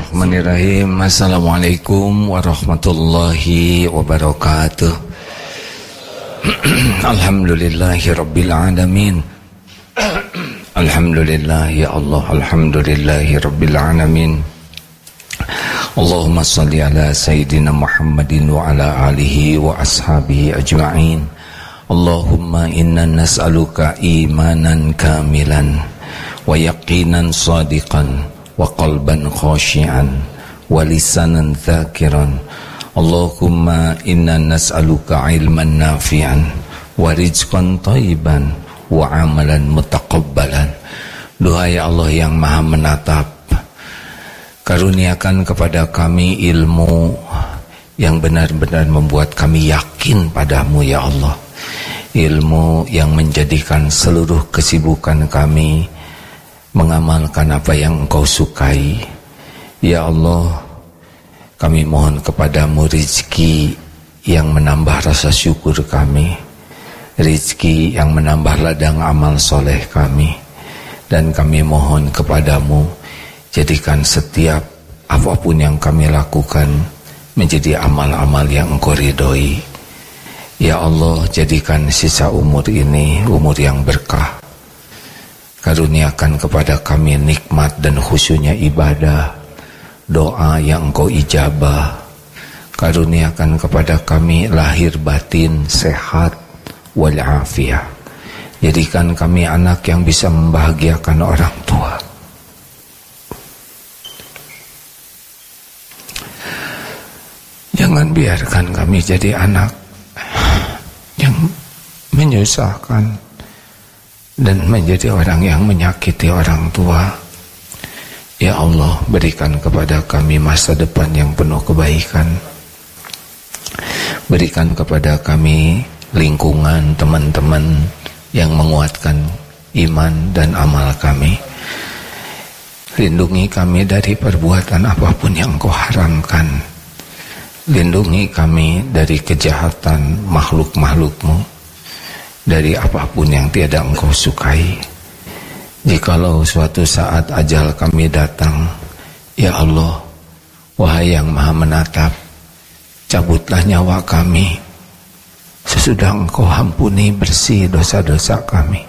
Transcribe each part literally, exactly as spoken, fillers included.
Bismillahirrahmanirrahim. Assalamualaikum warahmatullahi wabarakatuh. Alhamdulillahi rabbil alamin. Alhamdulillah ya Allah, alhamdulillahi rabbil alamin. Allahumma salli ala sayyidina Muhammadin wa ala alihi wa ashabihi ajma'in. Allahumma inna nas'aluka imanan kamilan wa yaqinan sadiqan wa qalban khashi'an wa lisanan dzakiran. Allahumma inna nas'aluka ilman nafi'an wa rizqan thayyiban wa amalan mutaqabbalan. Duhai Allah yang Maha Menatap, karuniakan kepada kami ilmu yang benar-benar membuat kami yakin padamu ya Allah. Ilmu yang menjadikan seluruh kesibukan kami mengamalkan apa yang Engkau sukai. Ya Allah, kami mohon kepadamu rizki yang menambah rasa syukur kami, rizki yang menambah ladang amal soleh kami. Dan kami mohon kepadamu, jadikan setiap apapun yang kami lakukan menjadi amal-amal yang Engkau ridhoi. Ya Allah, jadikan sisa umur ini umur yang berkah. Karuniakan kepada kami nikmat dan khusyuknya ibadah, doa yang Engkau ijabah. Karuniakan kepada kami lahir batin sehat walafiat. Jadikan kami anak yang bisa membahagiakan orang tua. Jangan biarkan kami jadi anak yang menyusahkan dan menjadi orang yang menyakiti orang tua. Ya Allah, berikan kepada kami masa depan yang penuh kebaikan. Berikan kepada kami lingkungan teman-teman yang menguatkan iman dan amal kami. Lindungi kami dari perbuatan apapun yang Engkau haramkan. Lindungi kami dari kejahatan makhluk-makhluk-Mu, dari apapun yang tiada Engkau sukai. Jikalau suatu saat ajal kami datang, ya Allah, wahai yang Maha Menatap, cabutlah nyawa kami sesudah Engkau ampuni bersih dosa-dosa kami.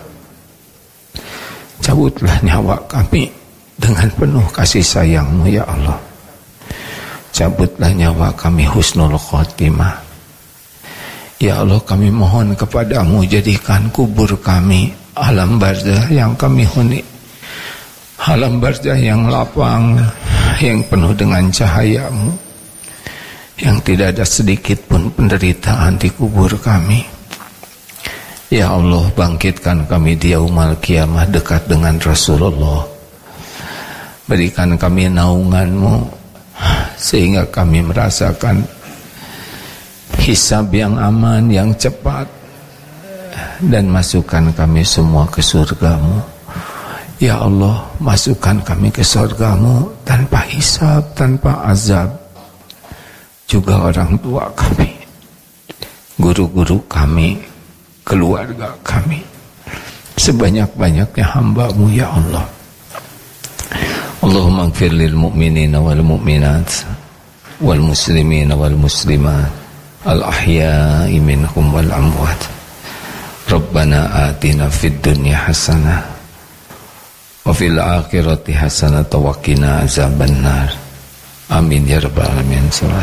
Cabutlah nyawa kami dengan penuh kasih sayang-Mu ya Allah. Cabutlah nyawa kami husnul khotimah. Ya Allah, kami mohon kepadamu, jadikan kubur kami alam barzah yang kami huni, alam barzah yang lapang, yang penuh dengan cahaya-Mu, yang tidak ada sedikit pun penderitaan di kubur kami. Ya Allah, bangkitkan kami di yaumul qiyamah dekat dengan Rasulullah. Berikan kami naungan-Mu sehingga kami merasakan hisab yang aman, yang cepat, dan masukkan kami semua ke surga-Mu. Ya Allah, masukkan kami ke surga-Mu tanpa hisab, tanpa azab. Juga orang tua kami, guru-guru kami, keluarga kami, sebanyak-banyaknya hamba-Mu ya Allah. Allahumma ighfir lil mu'minina wal mu'minat wal muslimina wal muslimat al ahya'i minhum wal amwat. Rabbana atina fid dunya hasanah wa fil akhirati hasanah wa qina azabannar. Amin ya rabbal alamin.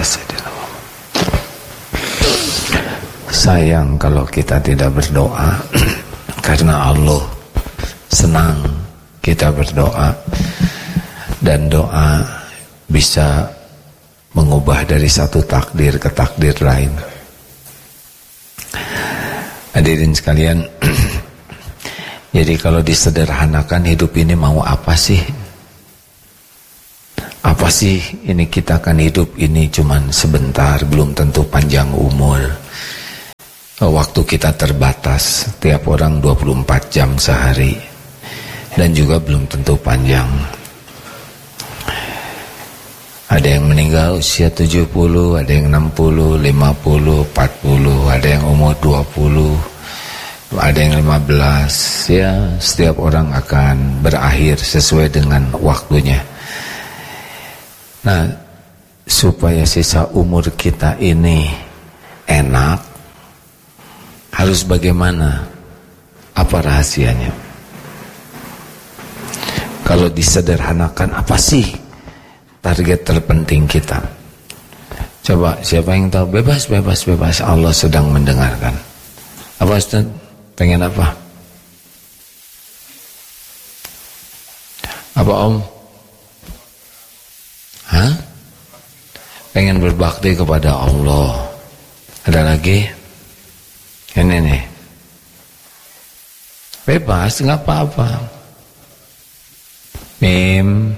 Sayang kalau kita tidak berdoa, karena Allah senang kita berdoa, dan doa bisa mengubah dari satu takdir ke takdir lain. Hadirin sekalian, jadi kalau disederhanakan, hidup ini mau apa sih? Apa sih ini? Kita kan hidup ini cuman sebentar, belum tentu panjang umur. Waktu kita terbatas, tiap orang dua puluh empat jam sehari, dan juga belum tentu panjang. Ada yang meninggal usia tujuh puluh, ada yang enam puluh, lima puluh, empat puluh, ada yang umur dua puluh, ada yang lima belas. Ya, setiap orang akan berakhir sesuai dengan waktunya. Nah, supaya sisa umur kita ini enak, harus bagaimana? Apa rahasianya? Kalau disederhanakan, apa sih target terpenting kita? Coba, siapa yang tahu? Bebas, bebas, bebas. Allah sedang mendengarkan. Apa Ustaz? Pengen apa? Apa Om? Hah? Pengen berbakti kepada Allah. Ada lagi? Ini nih. Bebas, nggak apa-apa. Mim.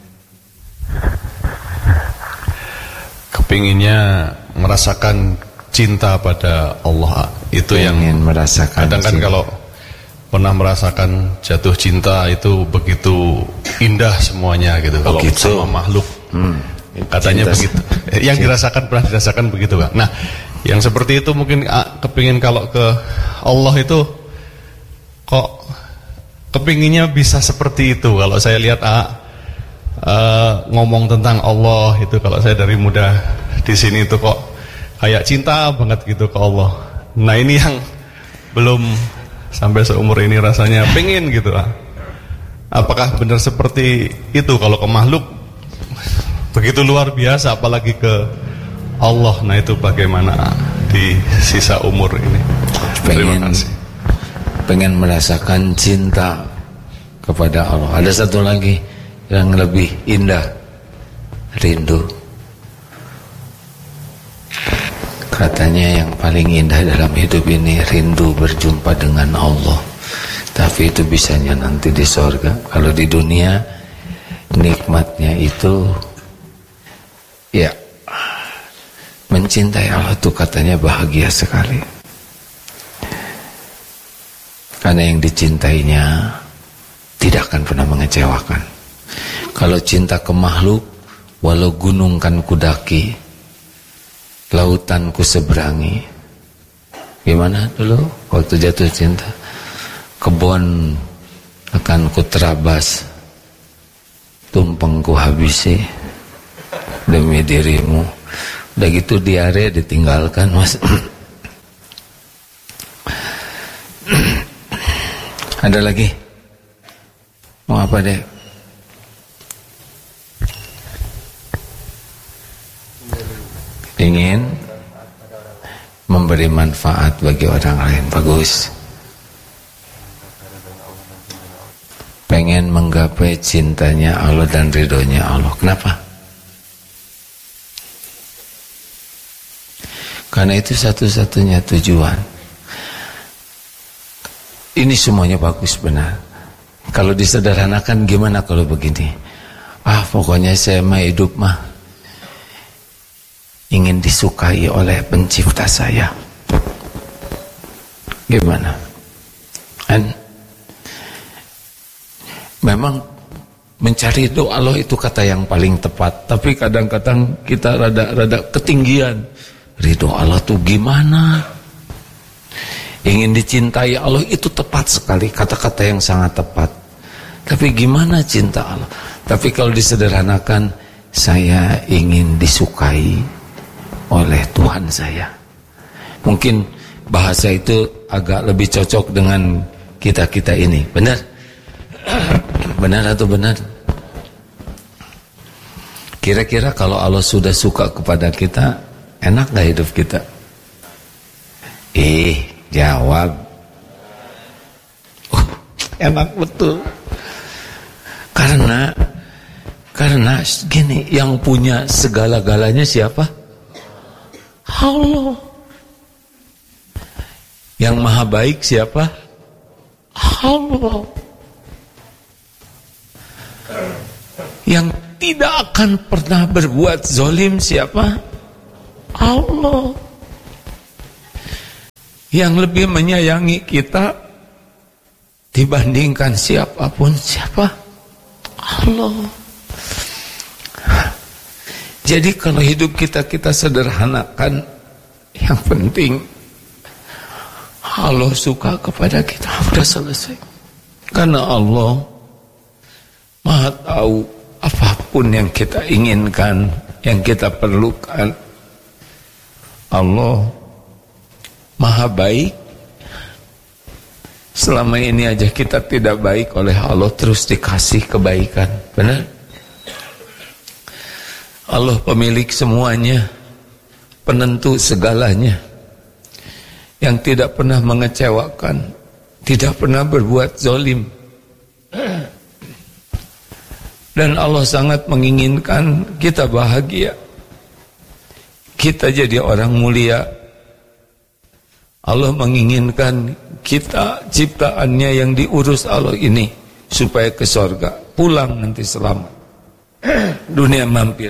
Kepinginnya merasakan cinta pada Allah. Itu Pengen yang merasakan. Kadang kan cinta. Kalau pernah merasakan jatuh cinta itu begitu indah semuanya gitu. Oh, kalau gitu. Sama makhluk. Hmm. Katanya Cinta, begitu. Yang cinta. Dirasakan pernah dirasakan begitu, Kak. Nah, yang seperti itu mungkin ah, kepingin kalau ke Allah itu kok kepinginnya bisa seperti itu. Kalau saya lihat ah, uh, ngomong tentang Allah itu, kalau saya dari muda di sini itu kok kayak cinta banget gitu ke Allah. Nah, ini yang belum sampai seumur ini rasanya pengen gitu ah. Apakah benar seperti itu? Kalau ke makhluk begitu luar biasa, apalagi ke Allah. Nah, itu bagaimana di sisa umur ini? Pengen, Terima kasih. Pengen merasakan cinta kepada Allah. Ada satu lagi yang lebih indah, rindu. Katanya yang paling indah dalam hidup ini rindu berjumpa dengan Allah. Tapi itu bisanya nanti di sorga. Kalau di dunia nikmatnya itu ya, mencintai Allah itu katanya bahagia sekali. Karena yang dicintainya tidak akan pernah mengecewakan. Kalau cinta ke makhluk, walau gunung kan kudaki, lautan ku seberangi. Gimana dulu waktu jatuh cinta? Kebun akan ku terabas, tumpeng ku habisi demi dirimu. Udah gitu diare ditinggalkan, Mas. Ada lagi? Mau apa deh? Ingin memberi manfaat bagi orang lain. Bagus. Pengen menggapai cintanya Allah dan ridhonya Allah. Kenapa? Karena itu satu-satunya tujuan. Ini semuanya bagus, benar. Kalau disederhanakan gimana kalau begini? Ah, pokoknya saya mah hidup mah ingin disukai oleh pencipta saya. Gimana? Kan? Memang mencari doa Allah itu kata yang paling tepat. Tapi kadang-kadang kita rada-rada ketinggian. Ridho Allah tuh gimana? Ingin dicintai Allah itu tepat sekali, kata-kata yang sangat tepat. Tapi gimana cinta Allah? Tapi kalau disederhanakan, saya ingin disukai oleh Tuhan saya. Mungkin bahasa itu agak lebih cocok dengan kita-kita ini. Benar? Benar atau benar? Kira-kira kalau Allah sudah suka kepada kita, enak gak hidup kita? Eh, jawab. Oh, enak betul. Karena Karena gini, yang punya segala-galanya siapa? Allah. Yang maha baik siapa? Allah. Yang tidak akan pernah berbuat zalim siapa? Allah. Yang lebih menyayangi kita dibandingkan siapapun siapa? Allah. Jadi kalau hidup kita kita sederhanakan, yang penting Allah suka kepada kita, sudah selesai. Karena Allah Maha tahu apa apapun yang kita inginkan, yang kita perlukan, Allah Maha baik. Selama ini aja kita tidak baik, oleh Allah terus dikasih kebaikan. Benar? Allah pemilik semuanya, penentu segalanya, yang tidak pernah mengecewakan, tidak pernah berbuat zalim. Dan Allah sangat menginginkan kita bahagia, kita jadi orang mulia. Allah menginginkan kita, ciptaannya yang diurus Allah ini, supaya ke surga, pulang nanti selamat. Dunia mampir.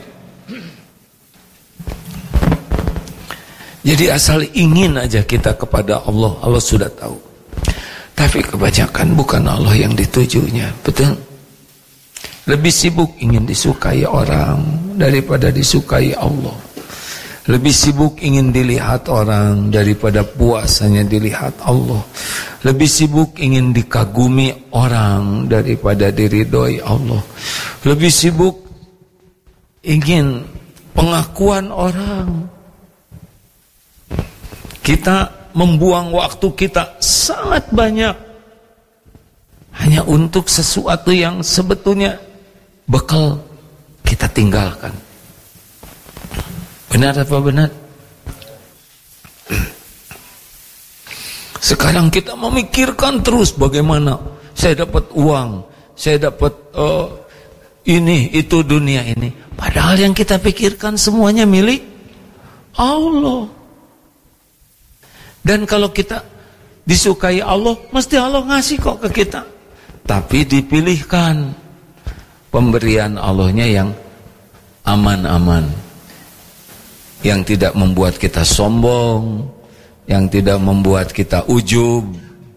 Jadi asal ingin aja kita kepada Allah, Allah sudah tahu. Tapi kebanyakan bukan Allah yang ditujunya, betul? Lebih sibuk ingin disukai orang daripada disukai Allah. Lebih sibuk ingin dilihat orang daripada puasanya dilihat Allah. Lebih sibuk ingin dikagumi orang daripada diridhoi Allah. Lebih sibuk ingin pengakuan orang. Kita membuang waktu kita sangat banyak hanya untuk sesuatu yang sebetulnya bekal kita tinggalkan. Benar apa benar? Sekarang kita memikirkan terus bagaimana saya dapat uang, saya dapat uh, ini, itu, dunia ini. Padahal yang kita pikirkan semuanya milik Allah. Dan kalau kita disukai Allah, mesti Allah ngasih kok ke kita. Tapi dipilihkan pemberian Allahnya yang aman-aman, yang tidak membuat kita sombong, yang tidak membuat kita ujub.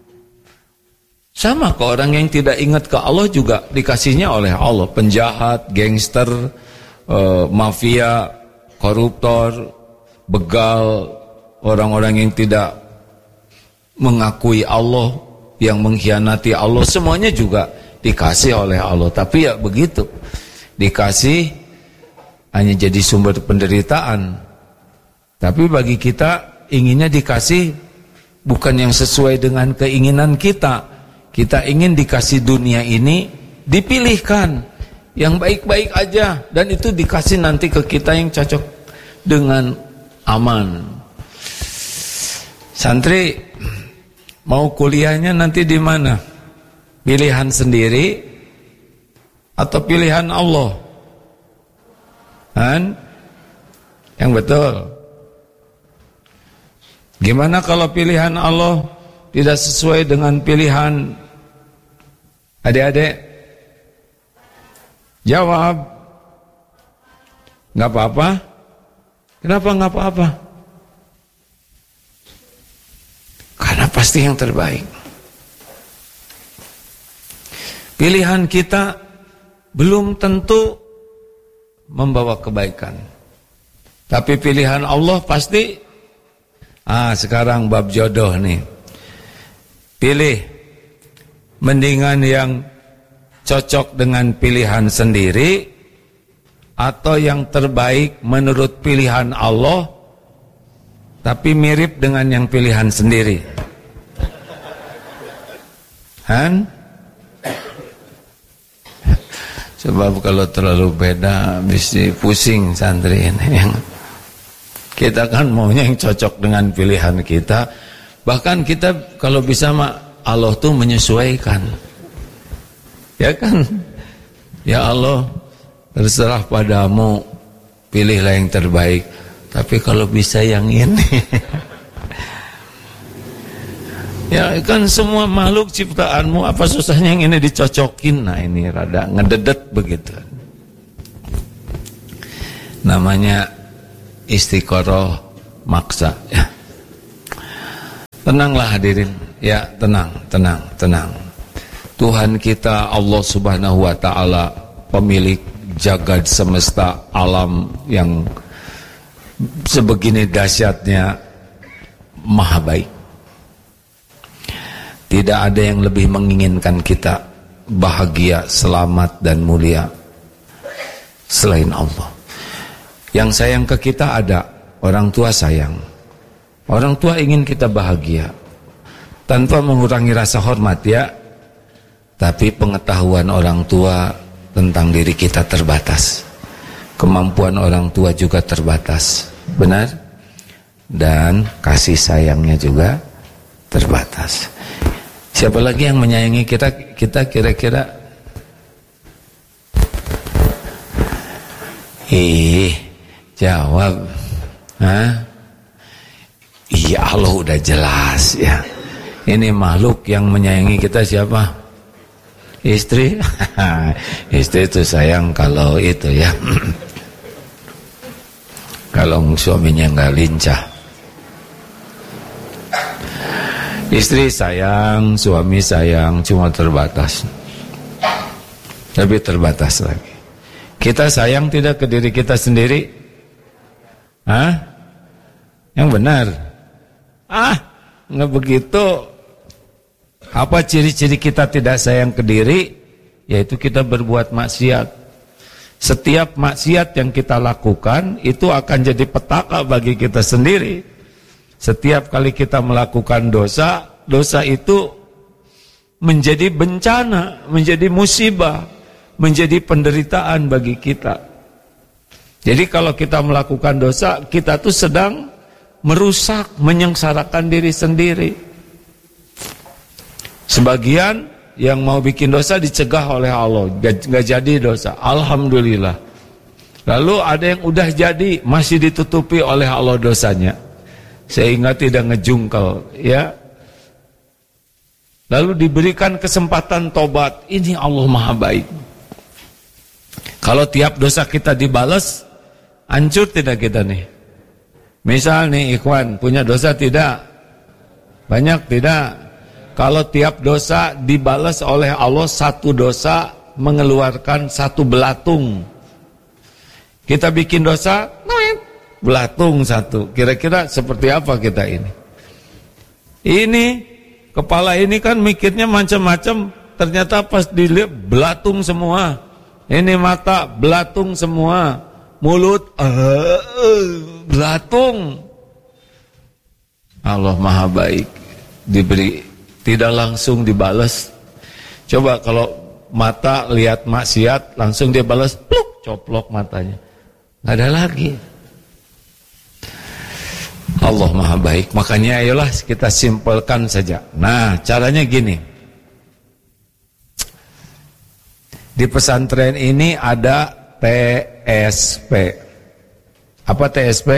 Sama ke orang yang tidak ingat ke Allah juga dikasihnya oleh Allah. Penjahat, gangster, uh, mafia, koruptor, begal, orang-orang yang tidak mengakui Allah, yang mengkhianati Allah, semuanya juga dikasih oleh Allah. Tapi ya begitu, dikasih hanya jadi sumber penderitaan. Tapi bagi kita inginnya dikasih bukan yang sesuai dengan keinginan kita. Kita ingin dikasih dunia ini, dipilihkan yang baik-baik aja, dan itu dikasih nanti ke kita yang cocok dengan aman. Santri mau kuliahnya nanti di mana? Pilihan sendiri atau pilihan Allah? Kan? Yang betul. Gimana kalau pilihan Allah tidak sesuai dengan pilihan adik-adik? Jawab. Nggak apa-apa. Kenapa nggak apa-apa? Karena pasti yang terbaik. Pilihan kita belum tentu membawa kebaikan. Tapi pilihan Allah pasti. Ah, sekarang bab jodoh nih. Pilih, mendingan yang cocok dengan pilihan sendiri atau yang terbaik menurut pilihan Allah tapi mirip dengan yang pilihan sendiri. Han? Sebab kalau terlalu beda bisa pusing santri ini. Kita kan maunya yang cocok dengan pilihan kita. Bahkan kita kalau bisa mah Allah tuh menyesuaikan. Ya kan? Ya Allah, terserah padamu, pilihlah yang terbaik. Tapi kalau bisa yang ini. Ya kan semua makhluk ciptaanmu, apa susahnya yang ini dicocokin. Nah ini rada ngededet begitu. Namanya istiqoroh maksa ya. Tenanglah hadirin ya, tenang, tenang, tenang. Tuhan kita Allah subhanahu wa ta'ala, pemilik jagad semesta alam yang sebegini dahsyatnya, maha baik. Tidak ada yang lebih menginginkan kita bahagia, selamat dan mulia. selain Allah. Yang sayang ke kita ada, orang tua sayang. Orang tua ingin kita bahagia tanpa mengurangi rasa hormat ya. Tapi pengetahuan orang tua tentang diri kita terbatas. Kemampuan orang tua juga terbatas. Benar? Dan kasih sayangnya juga terbatas. Siapa lagi yang menyayangi kita? Kita kira-kira Ih, jawab. Hah? Iya, Allah udah jelas ya. Ini makhluk yang menyayangi kita siapa? Istri. Istri itu sayang kalau itu ya. Kalau suaminya nggak lincah. Istri sayang, suami sayang, cuma terbatas. Lebih terbatas lagi. Kita sayang tidak ke diri kita sendiri? Hah? Yang benar? Ah, nggak begitu. Apa ciri-ciri kita tidak sayang ke diri? Yaitu kita berbuat maksiat. Setiap maksiat yang kita lakukan itu akan jadi petaka bagi kita sendiri. Setiap kali kita melakukan dosa, dosa itu menjadi bencana, menjadi musibah, menjadi penderitaan bagi kita. Jadi kalau kita melakukan dosa, kita tuh sedang merusak, menyengsarakan diri sendiri. Sebagian yang mau bikin dosa dicegah oleh Allah, gak, gak jadi dosa, alhamdulillah. Lalu ada yang udah jadi, masih ditutupi oleh Allah dosanya, sehingga tidak ngejungkel ya. Lalu diberikan kesempatan tobat. Ini Allah maha baik. Kalau tiap dosa kita dibalas, hancur tidak kita nih? Misal nih ikhwan, punya dosa tidak? Banyak tidak? Kalau tiap dosa dibalas oleh Allah, satu dosa mengeluarkan satu belatung. Kita bikin dosa, belatung satu. Kira-kira seperti apa kita ini? Ini, kepala ini kan mikirnya macam-macam. Ternyata pas dilihat, belatung semua. Ini mata, belatung semua. Mulut, uh, uh, belatung. Allah maha baik. Diberi, tidak langsung dibalas. Coba kalau mata lihat maksiat, langsung dia balas, pluk, coplok matanya. Nggak ada lagi. Allah maha baik. Makanya ayolah kita simpelkan saja. Nah, caranya gini. Di pesantren ini ada T S P. Apa T S P?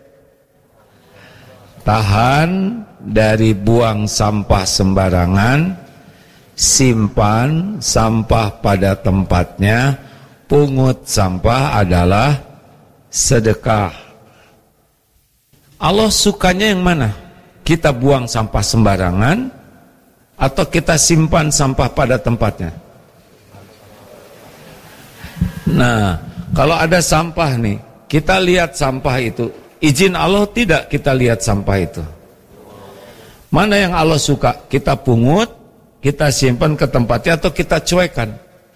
Tahan dari buang sampah sembarangan, simpan sampah pada tempatnya, pungut sampah adalah sedekah. Allah sukanya yang mana? Kita buang sampah sembarangan atau kita simpan sampah pada tempatnya? Nah, kalau ada sampah nih, kita lihat sampah itu, izin Allah tidak kita lihat sampah itu? Mana yang Allah suka? Kita pungut, kita simpan ke tempatnya atau kita cuekan?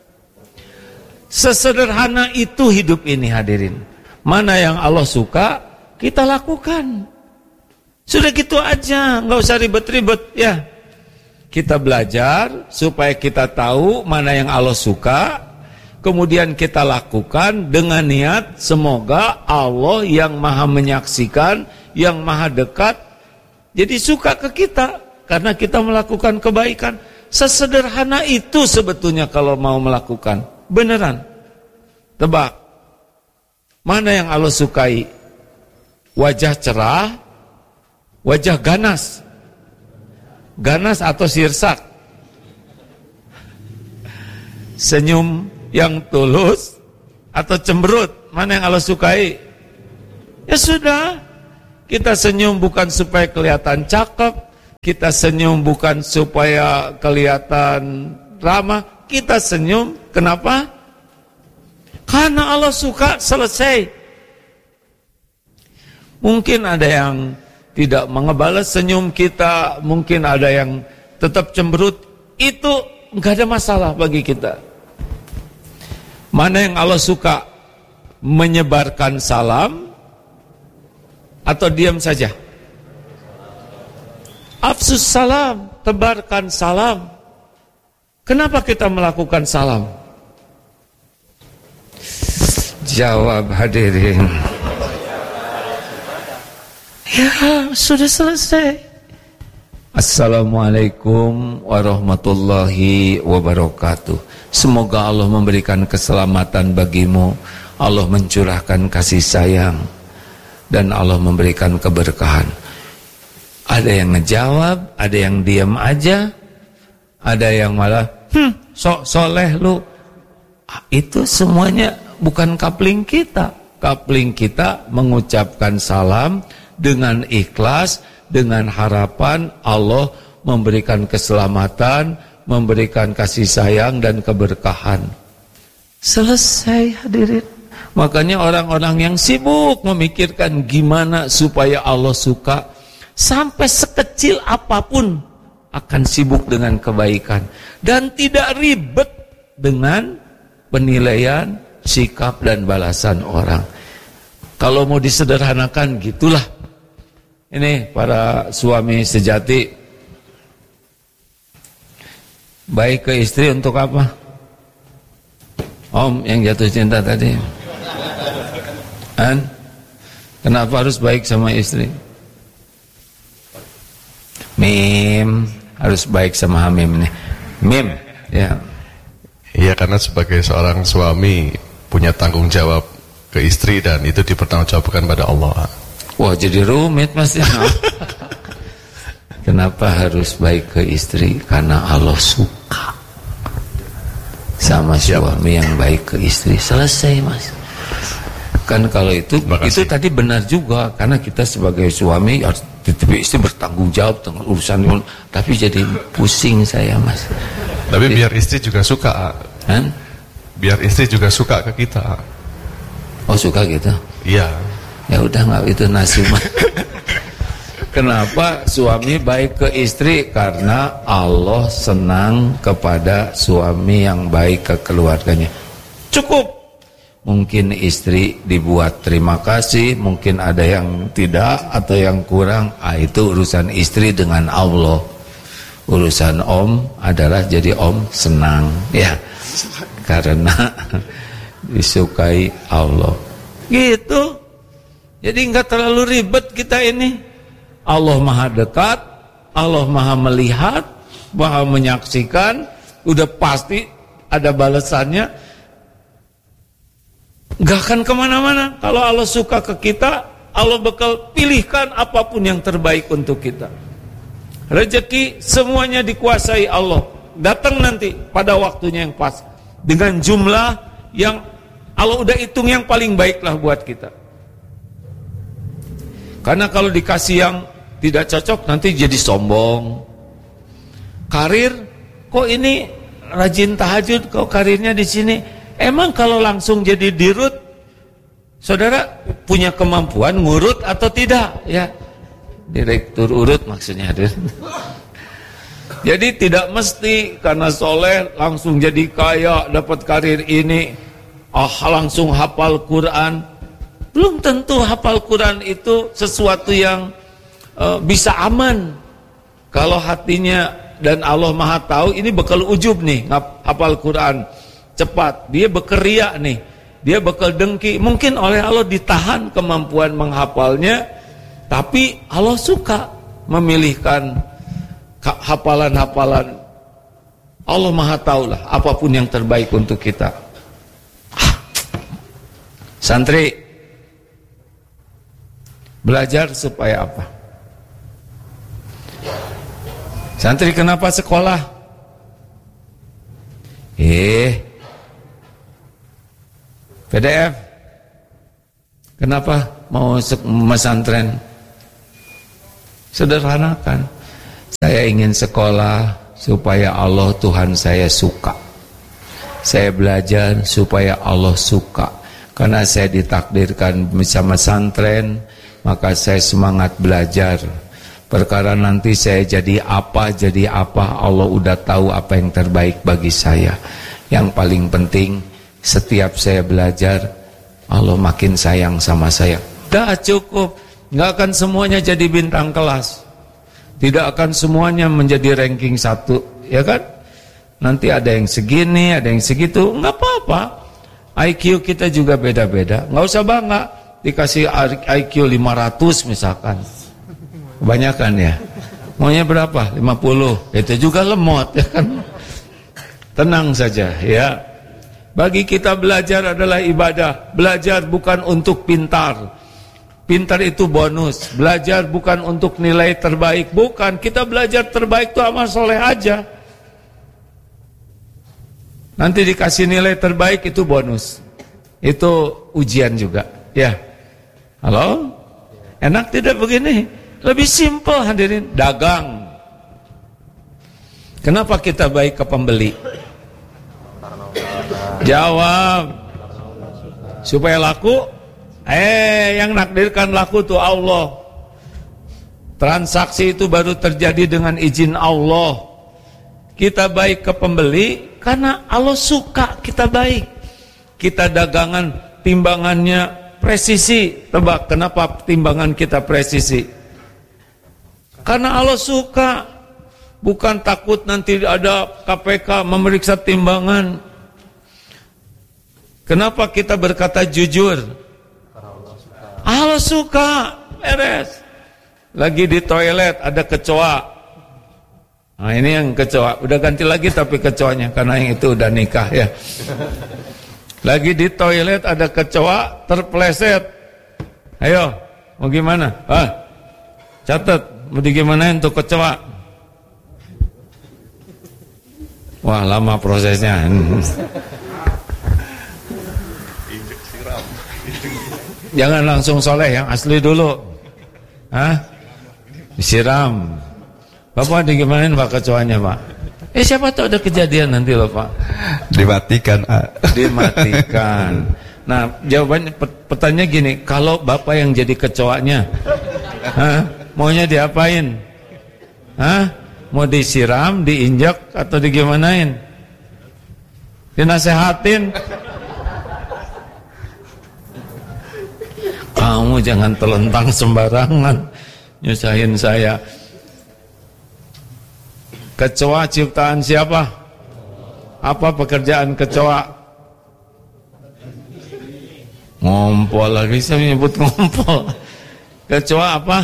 Sesederhana itu hidup ini hadirin. Mana yang Allah suka, kita lakukan. Sudah gitu aja, nggak usah ribet-ribet ya. Kita belajar supaya kita tahu mana yang Allah suka. Kemudian kita lakukan dengan niat semoga Allah yang maha menyaksikan, yang maha dekat, jadi suka ke kita karena kita melakukan kebaikan. Sesederhana itu sebetulnya kalau mau melakukan. Beneran. Tebak. Mana yang Allah sukai? Wajah cerah, wajah ganas. Ganas atau sirsak? Senyum yang tulus atau cemberut? Mana yang Allah sukai? Ya sudah, kita senyum bukan supaya kelihatan cakep, kita senyum bukan supaya kelihatan ramah, kita senyum kenapa? Karena Allah suka, selesai. Mungkin ada yang tidak mengebalas senyum kita, mungkin ada yang tetap cemberut, itu enggak ada masalah bagi kita. Mana yang Allah suka? menyebarkan salam atau diam saja? Afsus salam, tebarkan salam. Kenapa kita melakukan salam? Jawab hadirin. Ya, sudah selesai. Assalamualaikum warahmatullahi wabarakatuh. Semoga Allah memberikan keselamatan bagimu, Allah mencurahkan kasih sayang, dan Allah memberikan keberkahan. Ada yang ngejawab, ada yang diam aja, ada yang malah hmm, sok soleh lu. Itu semuanya bukan kapling kita. Kapling kita mengucapkan salam dengan ikhlas, dengan harapan Allah memberikan keselamatan, memberikan kasih sayang dan keberkahan. Selesai hadirin. Makanya orang-orang yang sibuk memikirkan gimana supaya Allah suka, sampai sekecil apapun akan sibuk dengan kebaikan dan tidak ribet dengan penilaian, sikap dan balasan orang. Kalau mau disederhanakan gitulah. Ini para suami sejati, baik ke istri untuk apa? Om yang jatuh cinta tadi, kan? Kenapa harus baik sama istri? Mim harus baik sama Hamim nih. Mim, ya. Iya, karena sebagai seorang suami punya tanggung jawab ke istri dan itu dipertanggungjawabkan pada Allah. Wah, jadi rumit Mas ya. Kenapa harus baik ke istri? Karena Allah suka sama suami yang baik ke istri. Selesai Mas. Kan kalau itu itu tadi benar juga, karena kita sebagai suami harus tetapi istri bertanggung jawab dengan urusan, tapi jadi pusing saya Mas. Tapi jadi, biar istri juga suka, kan? Biar istri juga suka ke kita. Oh suka gitu? Iya. Ya udah nggak itu nasib. Kenapa suami baik ke istri? Karena Allah senang kepada suami yang baik ke keluarganya. Cukup. Mungkin istri dibuat terima kasih, mungkin ada yang tidak atau yang kurang. Ah, itu urusan istri dengan Allah. Urusan om adalah jadi om senang, ya, karena disukai Allah. Gitu. Jadi nggak terlalu ribet kita ini. Allah maha dekat, Allah maha melihat, maha menyaksikan, udah pasti ada balasannya. Gak akan kemana-mana. Kalau Allah suka ke kita, Allah bakal pilihkan apapun yang terbaik untuk kita. Rezeki semuanya dikuasai Allah. Datang nanti pada waktunya yang pas, dengan jumlah yang Allah udah hitung yang paling baik lah buat kita. Karena kalau dikasih yang tidak cocok nanti jadi sombong. Karir, kok ini rajin tahajud, kok karirnya di sini? Emang kalau langsung jadi dirut, saudara punya kemampuan ngurut atau tidak? Ya, direktur urut maksudnya. Jadi tidak mesti karena soleh langsung jadi kaya, dapat karir ini, ah langsung hafal Quran. Belum tentu hafal Quran itu sesuatu yang uh, bisa aman. Kalau hatinya dan Allah Maha tahu, ini bakal ujub nih hafal Quran cepat, dia bekeria nih, dia bakal dengki. Mungkin oleh Allah ditahan kemampuan menghafalnya, tapi Allah suka memilihkan hafalan-hafalan. Allah Maha tahu lah apapun yang terbaik untuk kita. Santri belajar supaya apa? Santri kenapa sekolah? Eh P D F, kenapa mau mesantren? Sederhanakan. Saya ingin sekolah supaya Allah Tuhan saya suka. Saya belajar supaya Allah suka. Karena saya ditakdirkan bisa mesantren, maka saya semangat belajar. Perkara nanti saya jadi apa, jadi apa, Allah udah tahu apa yang terbaik bagi saya. Yang paling penting, setiap saya belajar, Allah makin sayang sama saya. Dah cukup. Nggak akan semuanya jadi bintang kelas. Tidak akan semuanya menjadi ranking satu, ya kan? Nanti ada yang segini, ada yang segitu, nggak apa-apa. I Q kita juga beda-beda. Nggak usah bangga. Dikasih I Q lima ratus misalkan. Kebanyakan ya. Maunya berapa? lima puluh. Itu juga lemot, ya kan? Tenang saja, ya. Bagi kita belajar adalah ibadah. Belajar bukan untuk pintar. Pintar itu bonus. Belajar bukan untuk nilai terbaik. Bukan, kita belajar terbaik itu amal soleh aja. Nanti dikasih nilai terbaik itu bonus. Itu ujian juga. Ya. Halo? Enak tidak begini? Lebih simpel hadirin. Dagang. Kenapa kita baik ke pembeli? Jawab. Supaya laku. Eh, yang nakdirkan laku tuh Allah. Transaksi itu baru terjadi dengan izin Allah. Kita baik ke pembeli karena Allah suka kita baik. Kita dagangan, timbangannya presisi. Tebak kenapa timbangan kita presisi? Karena Allah suka. Bukan takut nanti ada K P K memeriksa timbangan. Kenapa kita berkata jujur? Allah suka. Beres. Lagi di toilet ada kecoa. Nah ini yang kecoa. Udah ganti lagi tapi kecoanya, karena yang itu udah nikah ya. Lagi di toilet ada kecoa terpleset. Ayo, mau gimana? Ah, catat, mau digimanain tuh kecoa? Wah lama prosesnya. Jangan langsung soleh, yang asli dulu. Hah? Disiram. Bapak digimanain Pak kecoanya Pak? Eh siapa tahu ada kejadian nanti loh Pak. Dimatikan. Dimatikan. Nah jawabannya pertanyaan gini, kalau Bapak yang jadi kecoanya, hah? Maunya diapain? Hah? Mau disiram, diinjak, atau digimanain? Dinasehatin? Kamu jangan telentang sembarangan, nyusahin saya. Kecoa ciptaan siapa? Apa pekerjaan kecoa? Ngompol lagi, saya menyebut ngompol. Kecoa apa?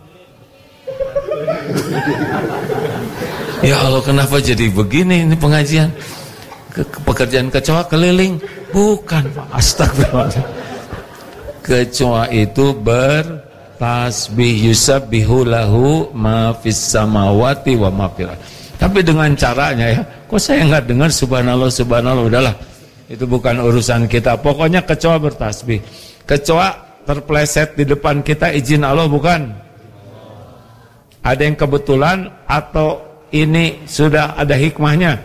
Ya Allah, kenapa jadi begini ini pengajian? Ke, ke pekerjaan kecoa keliling? Bukan Pak, astagfirullah. Kecoa itu bertasbih, yusabbihu lahu ma fis samawati wa ma fil ardh. Tapi dengan caranya ya, kok saya enggak dengar subhanallah subhanallah, udahlah. Itu bukan urusan kita. Pokoknya kecoa bertasbih. Kecoa terpleset di depan kita, izin Allah bukan? Ada yang kebetulan atau ini sudah ada hikmahnya?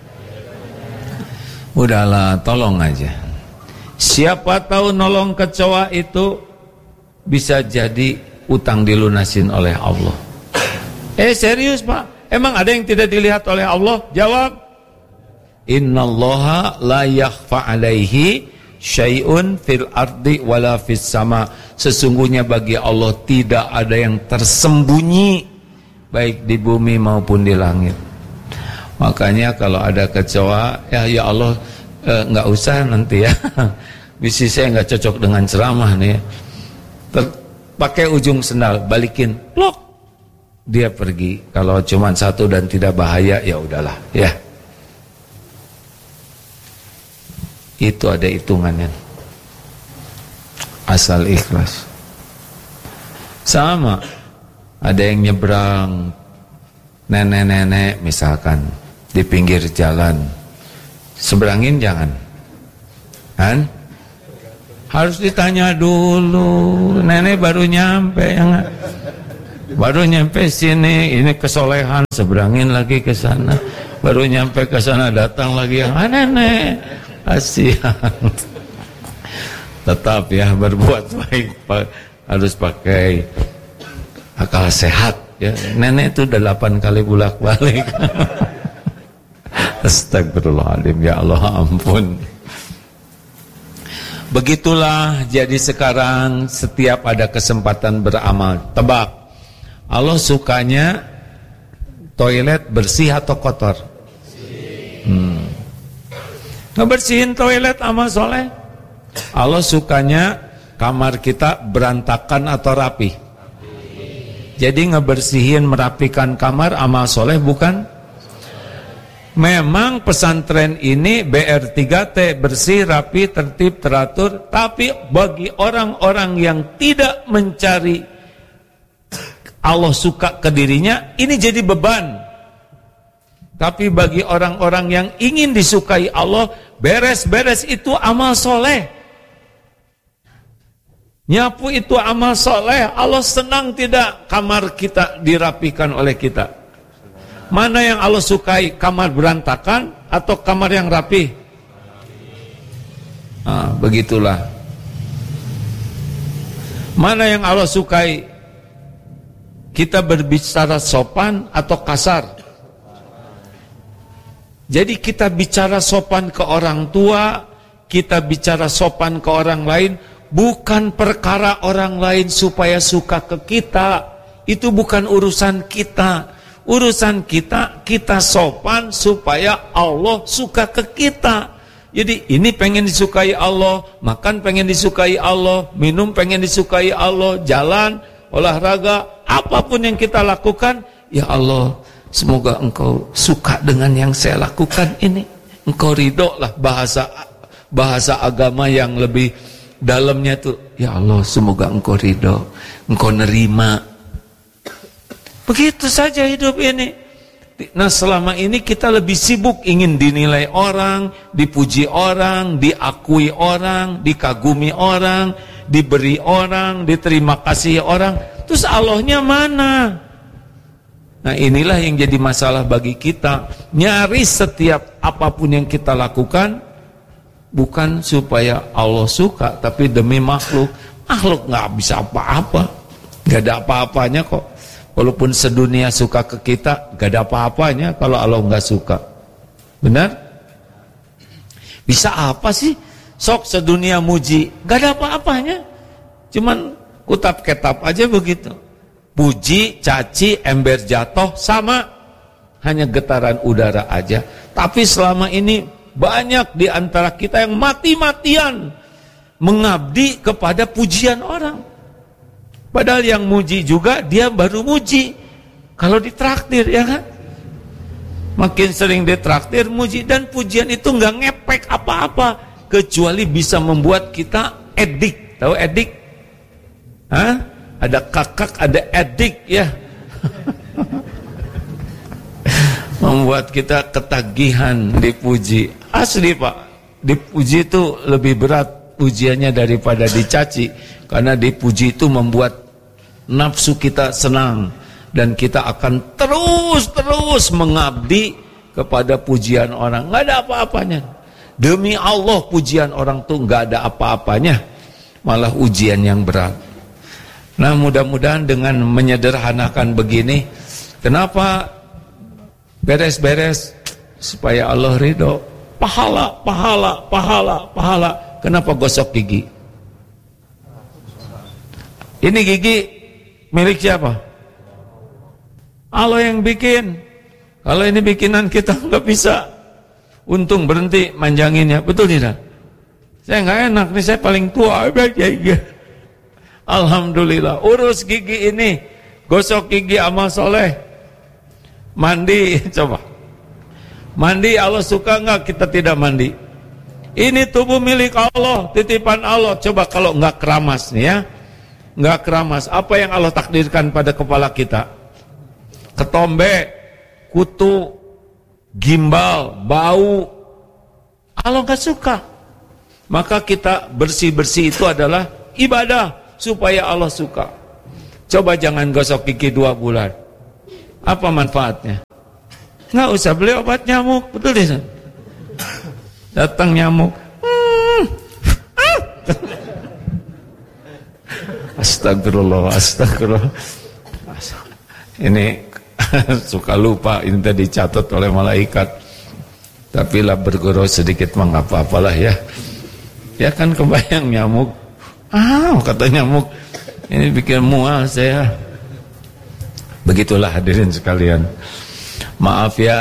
Udahlah, tolong aja. Siapa tahu nolong kecoa itu bisa jadi utang dilunasin oleh Allah. Eh serius Pak? Emang ada yang tidak dilihat oleh Allah? Jawab. Innallaha la yakhfa alaihi syai'un fil ardi wala fis sama. Sesungguhnya bagi Allah tidak ada yang tersembunyi, baik di bumi maupun di langit. Makanya kalau ada kecoa, ya ya Allah, eh, nggak usah nanti ya. Bisnis saya nggak cocok dengan ceramah nih. Ter, pakai ujung sendal, balikin, plok, dia pergi. Kalau cuma satu dan tidak bahaya, ya udahlah, ya. Itu ada hitungannya. Asal ikhlas. Sama, ada yang nyebrang, nenek-nenek misalkan di pinggir jalan, seberangin jangan, kan? Harus ditanya dulu. Nenek baru nyampe, ya baru nyampe sini, ini kesolehan, seberangin lagi ke sana. Baru nyampe ke sana, datang lagi yang ah, nenek, kasihan. Tetap ya berbuat baik, harus pakai akal sehat. Ya, nenek itu delapan kali bolak-balik. Astagfirullahaladzim, ya Allah ampun. Begitulah jadi sekarang setiap ada kesempatan beramal. Tebak, Allah sukanya toilet bersih atau kotor? Hmm. Ngebersihin toilet amal soleh. Allah sukanya kamar kita berantakan atau rapi? Jadi ngebersihin, merapikan kamar amal soleh bukan? Memang pesantren ini B R tiga T, bersih, rapi, tertib, teratur. Tapi bagi orang-orang yang tidak mencari Allah suka ke dirinya, ini jadi beban. Tapi bagi orang-orang yang ingin disukai Allah, beres-beres itu amal soleh. Nyapu itu amal soleh. Allah senang tidak kamar kita dirapikan oleh kita? Mana yang Allah sukai, kamar berantakan atau kamar yang rapi? Ah, begitulah. Mana yang Allah sukai, kita berbicara sopan atau kasar? Jadi kita bicara sopan ke orang tua, kita bicara sopan ke orang lain, bukan perkara orang lain supaya suka ke kita. Itu bukan urusan kita. Urusan kita, kita sopan supaya Allah suka ke kita. Jadi ini pengen disukai Allah, makan pengen disukai Allah, minum pengen disukai Allah, jalan, olahraga, apapun yang kita lakukan, ya Allah, semoga Engkau suka dengan yang saya lakukan ini. Engkau ridho lah, bahasa bahasa agama yang lebih dalamnya tuh, ya Allah, semoga Engkau ridho, Engkau nerima. Begitu saja hidup ini. Nah, selama ini kita lebih sibuk ingin dinilai orang, dipuji orang, diakui orang, dikagumi orang, diberi orang, diterima kasih orang. Terus Allahnya mana? Nah, inilah yang jadi masalah bagi kita. Nyaris setiap apapun yang kita lakukan bukan supaya Allah suka, tapi demi makhluk. Makhluk nggak bisa apa-apa, nggak ada apa-apanya kok. Walaupun sedunia suka ke kita, gak ada apa-apanya kalau Allah gak suka. Benar? Bisa apa sih? Sok sedunia muji, gak ada apa-apanya. Cuman kutap ketap aja begitu. Puji, caci, ember jatuh, sama. Hanya getaran udara aja. Tapi selama ini banyak di antara kita yang mati-matian mengabdi kepada pujian orang. Padahal yang muji juga dia baru muji kalau ditraktir, ya kan? Makin sering ditraktir, muji, dan pujian itu nggak ngepek apa-apa kecuali bisa membuat kita edik. Tahu edik? Hah? Ada kakak, ada edik, ya. Membuat kita ketagihan dipuji. Asli, Pak. Dipuji itu lebih berat pujiannya daripada dicaci, karena dipuji itu membuat nafsu kita senang dan kita akan terus-terus mengabdi kepada pujian orang. Nggak ada apa-apanya. Demi Allah, pujian orang tuh nggak ada apa-apanya, malah ujian yang berat. Nah, mudah-mudahan dengan menyederhanakan begini, kenapa beres-beres supaya Allah ridho? Pahala, pahala, pahala, pahala. Kenapa gosok gigi? Ini gigi milik siapa? Allah yang bikin. Kalau ini bikinan kita nggak bisa. Untung berhenti manjanginnya, betul tidak? Saya nggak enak nih, saya paling tua. Alhamdulillah, urus gigi ini, gosok gigi amal soleh. Mandi, coba. Mandi Allah suka nggak kita tidak mandi? Ini tubuh milik Allah, titipan Allah. Coba kalau nggak keramas nih ya. Nggak keramas, apa yang Allah takdirkan pada kepala kita? Ketombe, kutu, gimbal, bau. Allah nggak suka. Maka kita bersih-bersih itu adalah ibadah supaya Allah suka. Coba jangan gosok gigi dua bulan. Apa manfaatnya? Nggak usah beli obat nyamuk, betul deh. Datang nyamuk. Hmm. Ah. Astagfirullah, astagfirullah. Ini suka lupa, ini tadi dicatat oleh malaikat. Tapi lah berguru sedikit mengapa-apalah ya. Ya kan kebayang nyamuk. Ah, kata nyamuk, ini bikin mual saya. Begitulah hadirin sekalian. Maaf ya,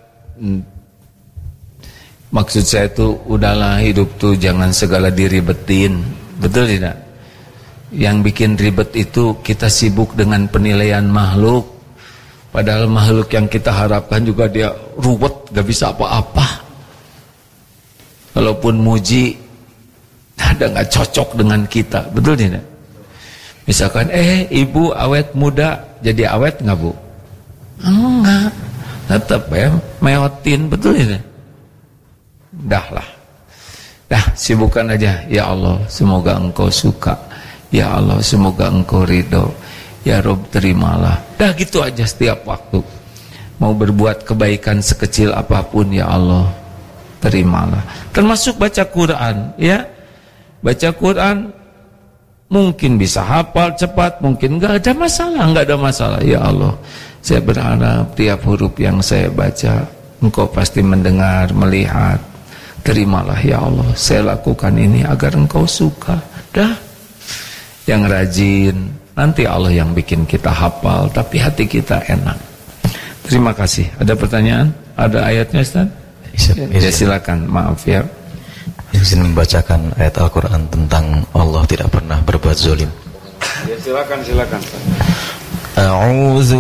maksud saya itu udahlah, hidup tuh jangan segala diribetin. Betul tidak? Yang bikin ribet itu kita sibuk dengan penilaian makhluk. Padahal makhluk yang kita harapkan juga dia ruwet, gak bisa apa-apa. Kalaupun muji, ada gak cocok dengan kita. Betul tidak? Misalkan, eh ibu awet muda, jadi awet gak bu? Enggak. Tetap ya, meotin. Betul tidak? Dah lah. Dah, sibukkan aja. Ya Allah, semoga engkau suka. Ya Allah, semoga engkau ridho. Ya Rob, terimalah. Dah gitu aja setiap waktu. Mau berbuat kebaikan sekecil apapun, ya Allah, terimalah. Termasuk baca Quran, ya. Baca Quran mungkin bisa hafal cepat, mungkin enggak ada masalah, enggak ada masalah. Ya Allah, saya berharap tiap huruf yang saya baca engkau pasti mendengar, melihat. Terimalah ya Allah, saya lakukan ini agar engkau suka. Dah. Yang rajin, nanti Allah yang bikin kita hafal, tapi hati kita enak. Terima kasih. Ada pertanyaan? Ada ayatnya, Ustaz? Ya, silakan. Maaf ya. Izin membacakan ayat Al-Quran tentang Allah tidak pernah berbuat zalim. Ya, silakan, silakan. A'udzu